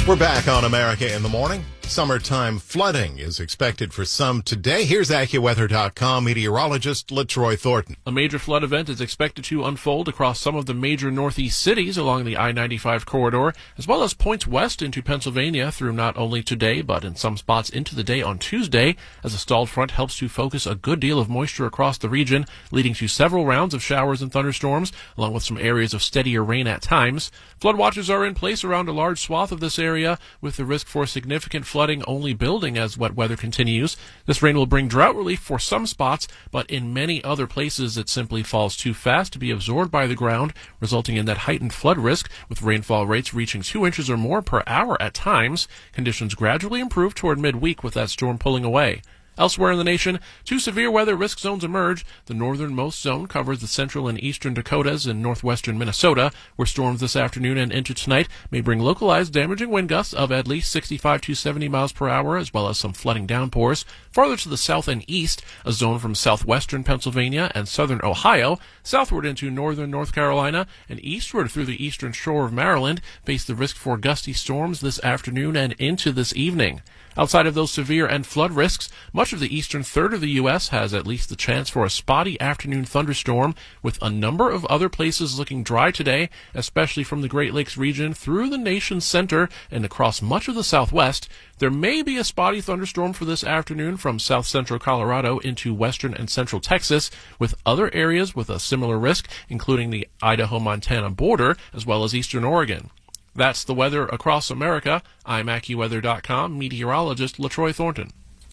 We're back on America in the Morning. Summertime flooding is expected for some today. Here's AccuWeather.com meteorologist LaTroy Thornton. A major flood event is expected to unfold across some of the major northeast cities along the I-95 corridor, as well as points west into Pennsylvania through not only today, but in some spots into the day on Tuesday, as a stalled front helps to focus a good deal of moisture across the region, leading to several rounds of showers and thunderstorms, along with some areas of steadier rain at times. Flood watches are in place around a large swath of this area, with the risk for significant flooding only building as wet weather continues. This rain will bring drought relief for some spots, but in many other places it simply falls too fast to be absorbed by the ground, resulting in that heightened flood risk, with rainfall rates reaching 2 inches or more per hour at times. Conditions gradually improve toward midweek with that storm pulling away. Elsewhere in the nation, 2 severe weather risk zones emerge. The northernmost zone covers the central and eastern Dakotas and northwestern Minnesota, where storms this afternoon and into tonight may bring localized damaging wind gusts of at least 65 to 70 miles per hour, as well as some flooding downpours. Farther to the south and east, a zone from southwestern Pennsylvania and southern Ohio, southward into northern North Carolina, and eastward through the eastern shore of Maryland, face the risk for gusty storms this afternoon and into this evening. Outside of those severe and flood risks, much of the eastern third of the U.S. has at least the chance for a spotty afternoon thunderstorm, with a number of other places looking dry today, especially from the Great Lakes region through the nation's center and across much of the southwest. There may be a spotty thunderstorm for this afternoon from south-central Colorado into western and central Texas, with other areas with a similar risk, including the Idaho-Montana border, as well as eastern Oregon. That's the weather across America. I'm AccuWeather.com meteorologist LaTroy Thornton.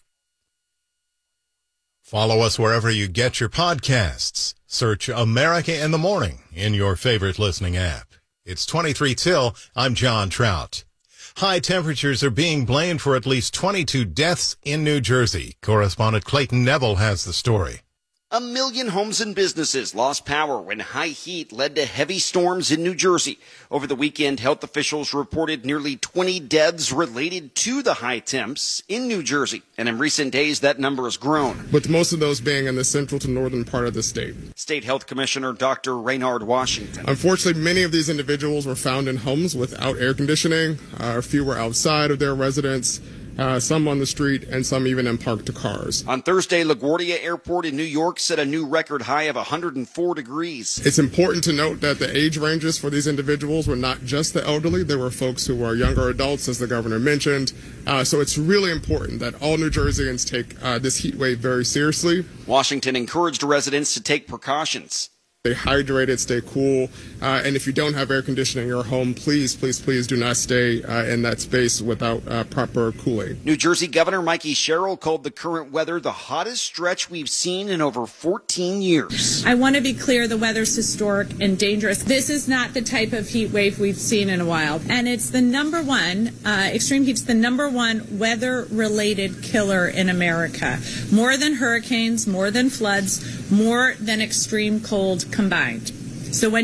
Follow us wherever you get your podcasts. Search America in the Morning in your favorite listening app. It's 23 till. I'm John Trout. High temperatures are being blamed for at least 22 deaths in New Jersey. Correspondent Clayton Neville has the story. 1 million homes and businesses lost power when high heat led to heavy storms in New Jersey. Over the weekend, health officials reported nearly 20 deaths related to the high temps in New Jersey. And in recent days, that number has grown. With most of those being in the central to northern part of the state. State Health Commissioner Dr. Raynard Washington. Unfortunately, many of these individuals were found in homes without air conditioning. A few were outside of their residence. Some on the street, and some even in parked cars. On Thursday, LaGuardia Airport in New York set a new record high of 104 degrees. It's important to note that the age ranges for these individuals were not just the elderly. There were folks who were younger adults, as the governor mentioned. So it's really important that all New Jerseyans take this heat wave very seriously. Washington encouraged residents to take precautions. Stay hydrated, stay cool, and if you don't have air conditioning in your home, please, please, please do not stay in that space without proper cooling. New Jersey Governor Mikey Sherrill called the current weather the hottest stretch we've seen in over 14 years. I want to be clear, the weather's historic and dangerous. This is not the type of heat wave we've seen in a while, and it's the number one, extreme heat's the number one weather-related killer in America. More than hurricanes, more than floods, more than extreme cold combined. So when